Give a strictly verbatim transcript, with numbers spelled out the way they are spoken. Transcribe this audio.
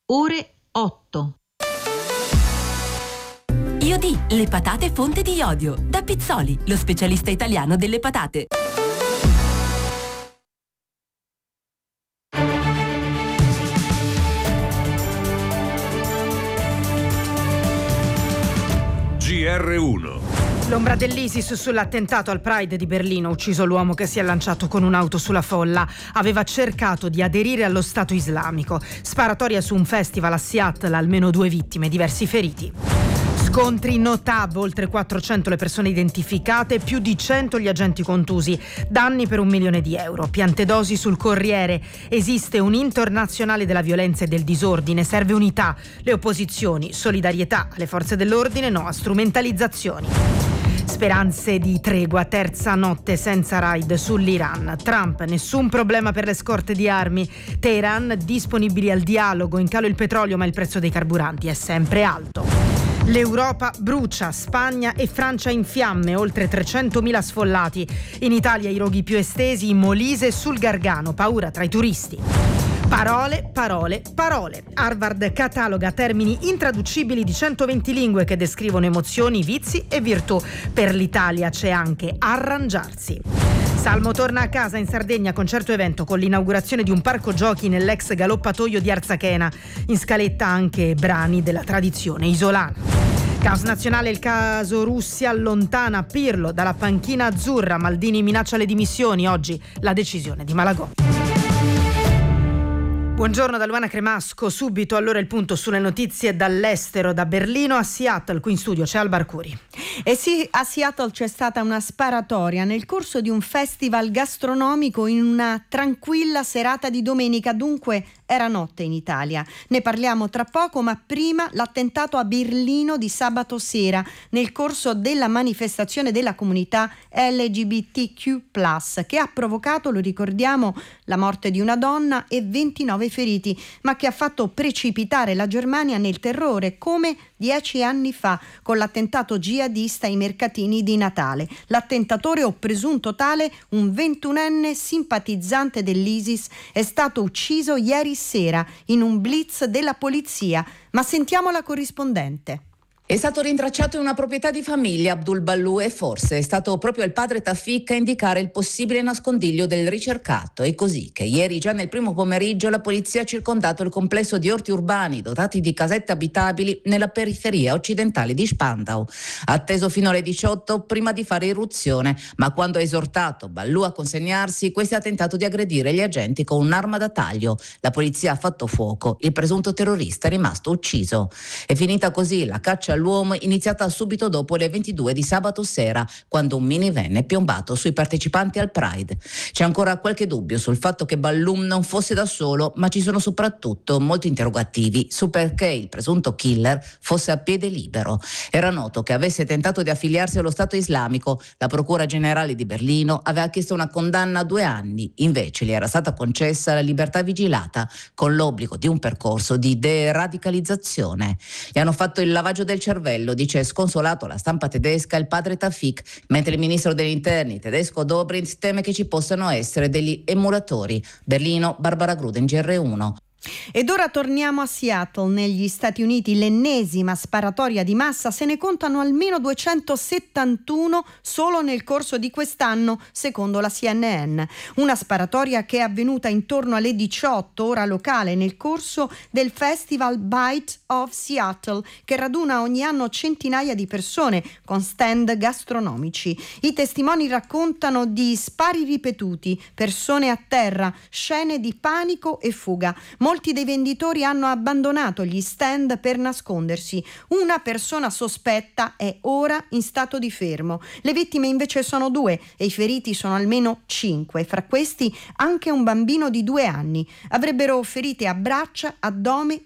ore otto. Iodì, le patate fonte di iodio. Da Pizzoli, lo specialista italiano delle patate. G R uno. L'ombra dell'ISIS sull'attentato al Pride di Berlino. Ucciso l'uomo che si è lanciato con un'auto sulla folla. Aveva cercato di aderire allo Stato islamico. Sparatoria su un festival a Seattle, almeno due vittime, diversi feriti. Scontri Notab, oltre quattrocento le persone identificate, più di cento gli agenti contusi, danni per un milione di euro. Piantedosi sul Corriere, esiste un internazionale della violenza e del disordine, serve unità, le opposizioni, solidarietà alle forze dell'ordine, no a strumentalizzazioni. Speranze di tregua, terza notte senza raid sull'Iran. Trump, nessun problema per le scorte di armi. Teheran, disponibili al dialogo, in calo il petrolio ma il prezzo dei carburanti è sempre alto. L'Europa brucia, Spagna e Francia in fiamme, oltre trecentomila sfollati. In Italia i roghi più estesi in Molise e sul Gargano, paura tra i turisti. Parole, parole, parole. Harvard cataloga termini intraducibili di centoventi lingue che descrivono emozioni, vizi e virtù. Per l'Italia c'è anche arrangiarsi. Salmo torna a casa in Sardegna, concerto evento con l'inaugurazione di un parco giochi nell'ex galoppatoio di Arzachena. In scaletta anche brani della tradizione isolana. Caos nazionale, il caso Russia allontana Pirlo dalla panchina azzurra. Maldini minaccia le dimissioni, oggi la decisione di Malagò. Buongiorno da Luana Cremasco, subito allora il punto sulle notizie dall'estero, da Berlino a Seattle, qui in studio c'è Alba Arcuri. E sì, a Seattle c'è stata una sparatoria nel corso di un festival gastronomico in una tranquilla serata di domenica, dunque era notte in Italia. Ne parliamo tra poco, ma prima l'attentato a Berlino di sabato sera nel corso della manifestazione della comunità L G B T Q plus, che ha provocato, lo ricordiamo, la morte di una donna e ventinove feriti, ma che ha fatto precipitare la Germania nel terrore come dieci anni fa con l'attentato jihadista ai mercatini di Natale. L'attentatore o presunto tale, un ventunenne simpatizzante dell'ISIS, è stato ucciso ieri sera in un blitz della polizia, ma sentiamo la corrispondente. È stato rintracciato in una proprietà di famiglia Abdul Ballu e forse è stato proprio il padre Tafik a indicare il possibile nascondiglio del ricercato. È così che ieri, già nel primo pomeriggio, la polizia ha circondato il complesso di orti urbani dotati di casette abitabili nella periferia occidentale di Spandau. Atteso fino alle diciotto prima di fare irruzione, ma quando ha esortato Ballu a consegnarsi, questi ha tentato di aggredire gli agenti con un'arma da taglio. La polizia ha fatto fuoco, il presunto terrorista è rimasto ucciso. È finita così la caccia all'uomo, iniziata subito dopo le ventidue di sabato sera, quando un minivan è piombato sui partecipanti al Pride. C'è ancora qualche dubbio sul fatto che Ballum non fosse da solo, ma ci sono soprattutto molti interrogativi su perché il presunto killer fosse a piede libero. Era noto che avesse tentato di affiliarsi allo Stato islamico. La Procura Generale di Berlino aveva chiesto una condanna a due anni, invece gli era stata concessa la libertà vigilata con l'obbligo di un percorso di deradicalizzazione. Gli hanno fatto il lavaggio del cervello, dice sconsolato alla stampa tedesca il padre Tafik, mentre il ministro degli interni tedesco Dobrindt teme che ci possano essere degli emulatori. Berlino, Barbara Gruden, G R uno. Ed ora torniamo a Seattle, negli Stati Uniti. L'ennesima sparatoria di massa, se ne contano almeno duecentosettantuno solo nel corso di quest'anno, secondo la C N N. Una sparatoria che è avvenuta intorno alle diciotto ora locale nel corso del festival Bite of Seattle, che raduna ogni anno centinaia di persone con stand gastronomici. I testimoni raccontano di spari ripetuti, persone a terra, scene di panico e fuga. Molti dei venditori hanno abbandonato gli stand per nascondersi. Una persona sospetta è ora in stato di fermo. Le vittime invece sono due e i feriti sono almeno cinque. Fra questi anche un bambino di due anni. Avrebbero ferite a braccia, addome